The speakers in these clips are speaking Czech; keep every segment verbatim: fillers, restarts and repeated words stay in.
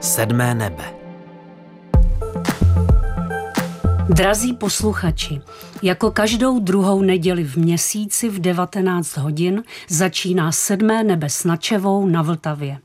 Sedmé nebe. Drazí posluchači, jako každou druhou neděli v měsíci v devatenáct hodin začíná Sedmé nebe s Načevou na Vltavě.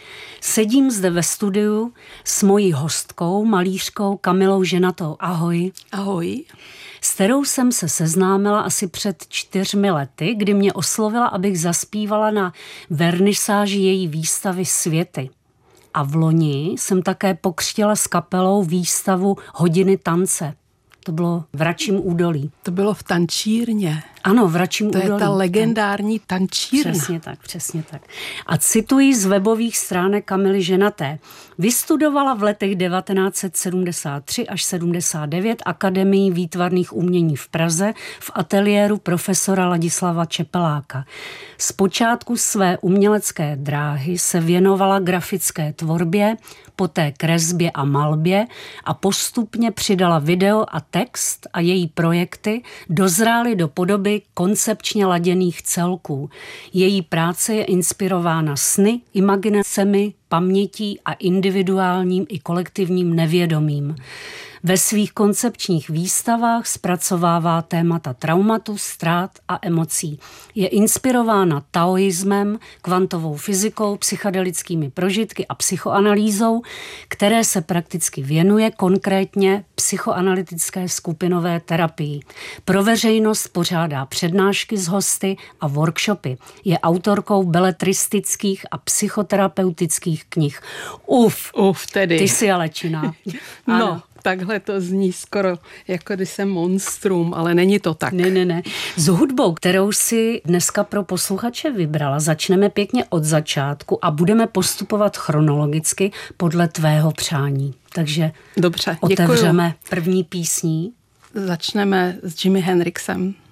Sedím zde ve studiu s mojí hostkou, malířkou Kamilou Ženatou. Ahoj. Ahoj. S kterou jsem se seznámila asi před čtyřmi lety, kdy mě oslovila, abych zaspívala na vernisáži její výstavy Světy. A v loni jsem také pokřtila s kapelou výstavu Hodiny tance. To bylo v Račím údolí. To bylo v tančírně. Ano, v Račím to údolí. To je ta legendární tančírna. Přesně tak, přesně tak. A cituji z webových stránek Kamily Ženaté. Vystudovala v letech devatenáct set sedmdesát tři až sedmdesát devět Akademii výtvarných umění v Praze v ateliéru profesora Ladislava Čepeláka. Zpočátku své umělecké dráhy se věnovala grafické tvorbě, poté kresbě a malbě a postupně přidala video a text a její projekty dozrály do podoby koncepčně laděných celků. Její práce je inspirována sny, imaginacemi, pamětí a individuálním i kolektivním nevědomím. Ve svých koncepčních výstavách zpracovává témata traumatu, ztrát a emocí. Je inspirována taoismem, kvantovou fyzikou, psychedelickými prožitky a psychoanalýzou, které se prakticky věnuje konkrétně psychoanalytické skupinové terapii. Pro veřejnost pořádá přednášky s hosty a workshopy. Je autorkou beletristických a psychoterapeutických knih. Uf, Uf tedy. Ty jsi ale činná. No. Takhle to zní skoro, jako když jsem monstrum, ale není to tak. Ne, ne, ne. S hudbou, kterou si dneska pro posluchače vybrala, začneme pěkně od začátku a budeme postupovat chronologicky podle tvého přání. Takže dobře, otevřeme děkuju. První písní. Začneme s Jimi Hendrixem.